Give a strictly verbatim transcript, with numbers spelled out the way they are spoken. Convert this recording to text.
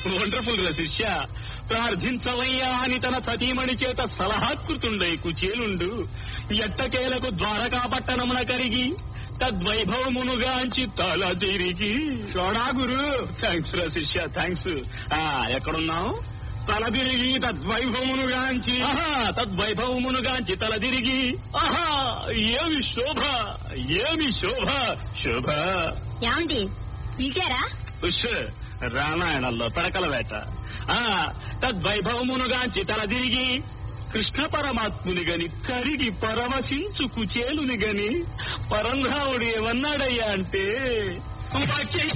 Wonderful రా శిష్య. ప్రార్థించవయ్యా అని తన సతీమణి చేత సలహాకృతుండై కుచేలుండు ఎట్టకేలకు ద్వారకా పట్టణమున కరిగి తద్వైభవమునుగాంచి తల తిరిగి. చూడా గురు. థ్యాంక్స్ రా శిష్య, థ్యాంక్స్. ఎక్కడున్నావు? తల తిరిగి తద్వైభవమునుగాంచి. ఆహా, తద్వైభవమునుగాంచి తల తిరిగి. ఆహా, ఏమి శోభ, ఏమి శోభ, శోభ. ఏమండి పిలిచారా? ఉష్, రామాయణంలో పడకల వేట. ఆ తద్వైభవమునుగాంచి తల తిరిగి కృష్ణ పరమాత్ముని గని కరిగి పరమశించు కుచేలుని గని పరంధాముడు ఏమన్నాడయ్యా అంటే